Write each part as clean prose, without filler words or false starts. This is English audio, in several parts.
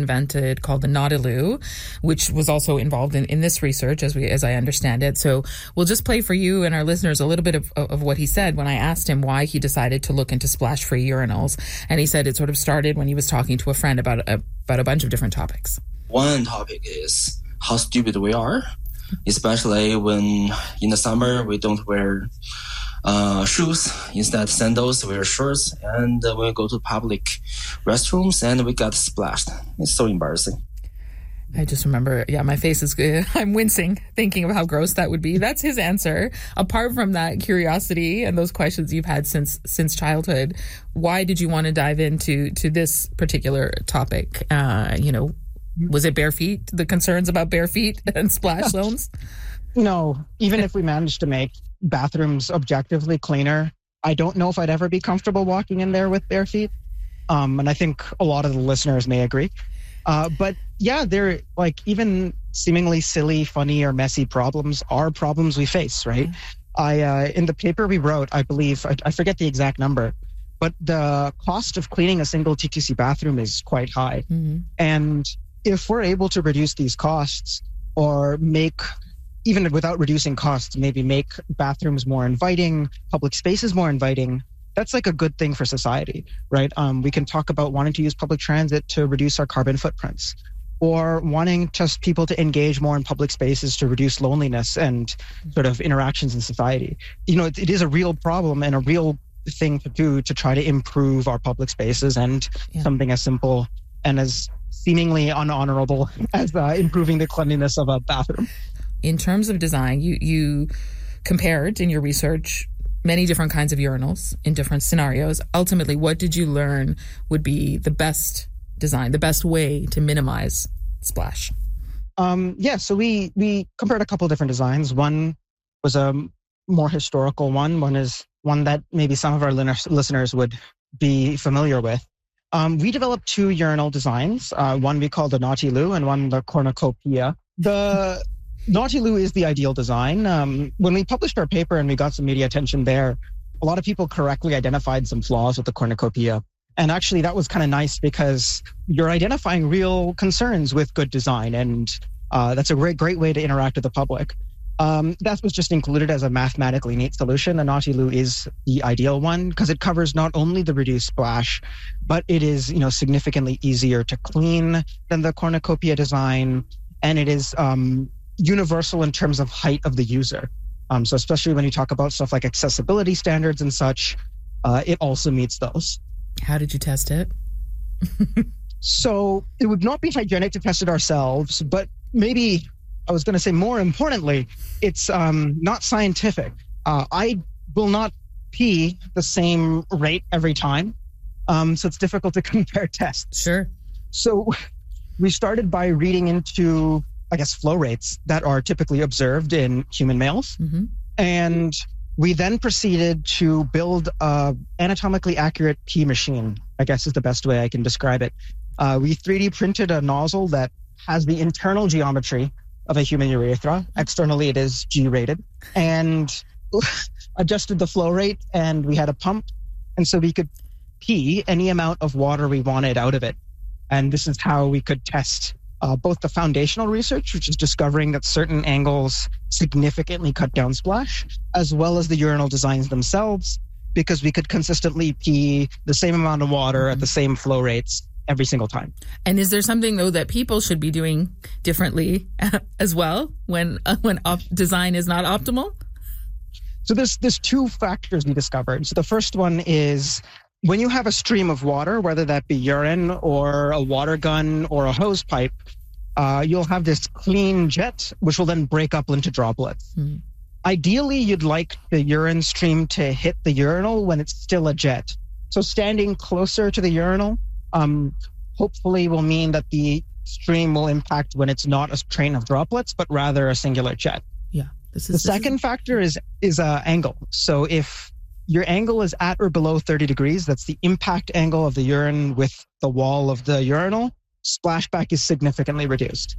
invented called the Nautiloo, which was also involved in this research as I understand it. So we'll just play for you and our listeners a little bit of what he said when I asked him why he decided to look into splash-free urinals. And he said it sort of started when he was talking to a friend about a bunch of different topics. One topic is how stupid we are, especially when in the summer we don't wear shoes, instead sandals, wear shorts, and when we go to public restrooms and we got splashed. It's so embarrassing. I just remember, my face is good. I'm wincing thinking of how gross that would be. That's his answer. Apart from that curiosity and those questions you've had since childhood, why did you want to dive into this particular topic? Was it bare feet? The concerns about bare feet and splash zones? No, even if we managed to make bathrooms objectively cleaner, I don't know if I'd ever be comfortable walking in there with bare feet. And I think a lot of the listeners may agree. But yeah, they're like even seemingly silly, funny, or messy problems are problems we face, right? In the paper we wrote, I believe, I forget the exact number, but the cost of cleaning a single TTC bathroom is quite high. Mm-hmm. And if we're able to reduce these costs or make, even without reducing costs, maybe make bathrooms more inviting, public spaces more inviting, that's like a good thing for society, right? We can talk about wanting to use public transit to reduce our carbon footprints, or wanting just people to engage more in public spaces to reduce loneliness and sort of interactions in society. It is a real problem and a real thing to do to try to improve our public spaces, and something as simple and as seemingly unhonorable as improving the cleanliness of a bathroom. In terms of design, you compared in your research many different kinds of urinals in different scenarios. Ultimately, what did you learn would be the best design, the best way to minimize splash? So we compared a couple of different designs. One was a more historical one. One is one that maybe some of our listeners would be familiar with. We developed two urinal designs. One we called the Nautiloo and one the Cornucopia. The Nautiloo is the ideal design. When we published our paper and we got some media attention there, a lot of people correctly identified some flaws with the Cornucopia. And actually, that was kind of nice because you're identifying real concerns with good design. And that's a great way to interact with the public. That was just included as a mathematically neat solution. The Nautiloo is the ideal one because it covers not only the reduced splash, but it is, significantly easier to clean than the Cornucopia design. And it is universal in terms of height of the user. So especially when you talk about stuff like accessibility standards and such, it also meets those. How did you test it? So it would not be hygienic to test it ourselves, but maybe I was going to say more importantly, it's not scientific. I will not pee the same rate every time. So it's difficult to compare tests. Sure. So we started by reading into, flow rates that are typically observed in human males. Mm-hmm. And we then proceeded to build a anatomically accurate pee machine, I guess is the best way I can describe it. We 3D printed a nozzle that has the internal geometry of a human urethra. Externally, it is G-rated. And adjusted the flow rate, and we had a pump. And so we could pee any amount of water we wanted out of it. And this is how we could test both the foundational research, which is discovering that certain angles significantly cut down splash, as well as the urinal designs themselves, because we could consistently pee the same amount of water at the same flow rates every single time. And is there something, though, that people should be doing differently as well when design is not optimal? So there's two factors we discovered. So the first one is when you have a stream of water, whether that be urine or a water gun or a hose pipe, you'll have this clean jet, which will then break up into droplets. Mm. Ideally, you'd like the urine stream to hit the urinal when it's still a jet. So standing closer to the urinal, hopefully will mean that the stream will impact when it's not a train of droplets, but rather a singular jet. Yeah. The second factor is angle. So if your angle is at or below 30 degrees, that's the impact angle of the urine with the wall of the urinal, splashback is significantly reduced.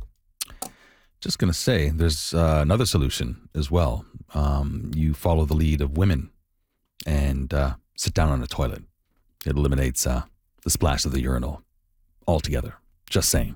Just going to say, there's another solution as well. You follow the lead of women and sit down on a toilet. It eliminates the splash of the urinal altogether. Just saying.